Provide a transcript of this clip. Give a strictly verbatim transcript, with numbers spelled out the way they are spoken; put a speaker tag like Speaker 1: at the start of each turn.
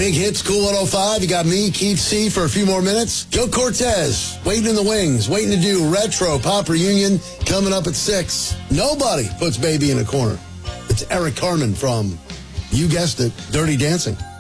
Speaker 1: Big Hits, Cool one oh five. You got me, Keith C, for a few more minutes. Joe Cortez, waiting in the wings, waiting to do Retro Pop Reunion, coming up at six. Nobody puts Baby in a corner. It's Eric Carmen from, you guessed it, Dirty Dancing.